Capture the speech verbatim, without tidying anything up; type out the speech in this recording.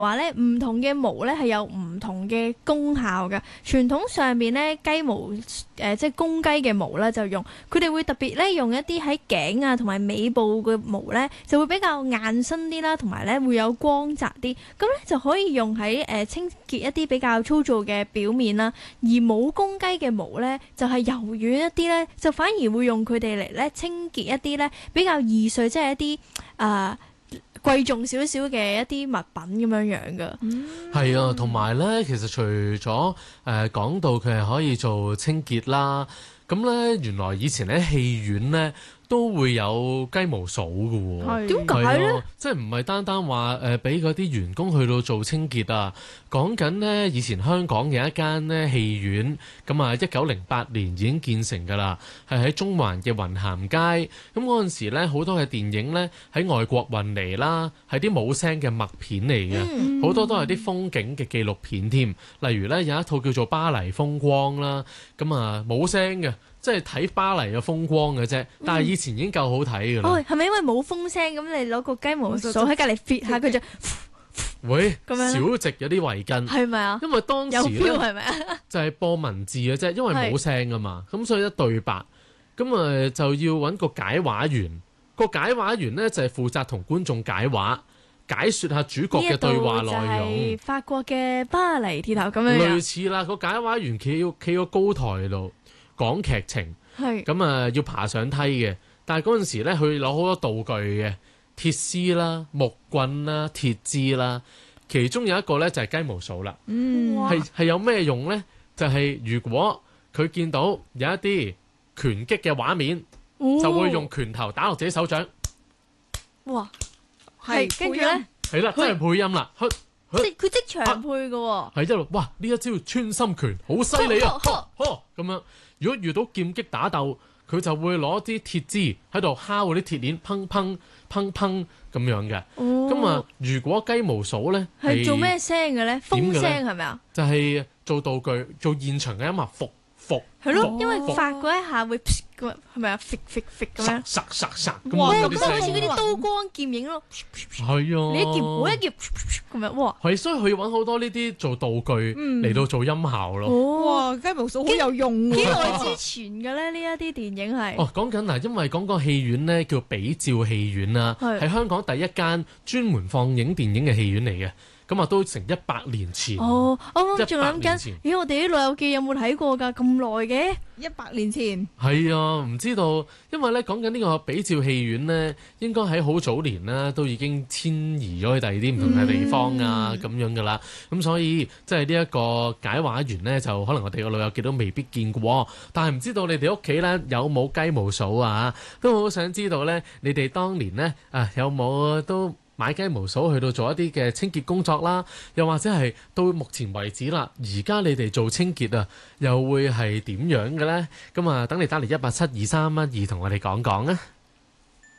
話咧唔同嘅毛咧係有唔同嘅功效嘅。傳統上面咧雞毛誒、呃、即係公雞嘅毛咧就用，佢哋會特別咧用一啲喺頸啊同埋尾部嘅毛咧就會比較硬身啲啦，同埋咧會有光澤啲，咁咧就可以用喺誒、呃、清潔一啲比較粗糙嘅表面啦。而冇公雞嘅毛咧就係、是、柔軟一啲咧，就反而會用佢哋嚟咧清潔一啲咧比較易碎，即係一啲啊。呃貴重少少嘅一啲物品咁樣樣噶， 係、嗯、啊，同埋咧，其實除咗誒講到佢係可以做清潔啦，咁咧原來以前喺戲院咧都會有雞毛掃㗎喎。 點解咧？ 即係唔係單單話誒俾嗰啲員工去到做清潔啊？講緊呢，以前香港有一間呢戲院，咁啊一九零八年已經建成㗎啦，係喺中環嘅雲咸街。咁嗰陣時咧，好多嘅電影咧喺外國運嚟啦，係啲冇聲嘅默片嚟嘅，好、嗯、多都係啲風景嘅紀錄片添。例如咧有一套叫做《巴黎風光》啦，咁啊冇聲嘅。即係睇巴黎嘅風光嘅啫，但係以前已經夠好睇㗎啦。 哦，係咪因為冇風聲咁？你攞個雞毛掃喺隔離 fit 下佢就會少直有啲圍巾，係咪啊？因為當時咧係咪啊？就係播文字嘅啫，因為冇聲啊嘛，咁所以一對白咁啊就要揾個解話員，個解話員咧就係負責同觀眾解話，解説下主角嘅對話內容。 係法國嘅巴黎鐵塔咁樣。 類似啦，個解話員企要企個高台度。講劇情，咁啊要爬上梯嘅，但係嗰陣時咧，佢攞好多道具嘅，鐵絲啦、木棍啦、鐵枝啦，其中有一個咧就係雞毛掃啦。嗯，係係有咩用咧？就係、是、如果佢見到有一啲拳擊嘅畫面、哦，就會用拳頭打落自己手掌。哇， 係跟住咧， 係啦，真係配音啦。 即佢即場配嘅喎、哦， 係一路哇！呢一招穿心拳好犀利啊！呵咁樣，如果遇到劍擊打鬥，佢就會攞啲鐵枝喺度敲嗰啲鐵鏈，砰砰砰砰咁樣嘅。咁、哦、啊，如果雞毛掃咧係做咩聲嘅咧？風聲係咪啊？就係、是、做道具，做現場嘅音樂服服。係咯，因為發嗰一下會係咪啊？咁樣，殺殺殺咁哇！咁好似嗰啲刀光劍影咯。係啊，你一劍我一劍咁樣，哇！係，所以佢要揾好多呢啲做道具嚟到做音效咯。哦、哇！雞毛掃好有用喎。幾耐之前嘅咧？呢一啲電影係哦，講緊嗱，因為講個戲院咧叫比照戲院啦，係香港第一間專門放映電影嘅戲院嚟嘅。咁啊，都成一百年前。哦，我仲諗緊，咦？我哋啲老友記有冇睇過㗎？咁耐嘅，一百年前。係啊，唔知道，因為咧講緊呢個比照戲院咧，應該喺好早年啦，都已經遷移咗去第二啲唔同嘅地方啊，咁、嗯、樣㗎啦。咁所以即係呢一個解話員咧，就可能我哋個老友記都未必見過。但係唔知道你哋屋企咧有冇雞毛掃啊？都好想知道咧，你哋當年咧啊有冇都買雞毛掃去到做一啲嘅清潔工作啦，又或者係到目前為止啦，而家你哋做清潔啊，又會係點樣嘅呢？咁啊，等你打嚟一八七二三一二同我哋講講啊！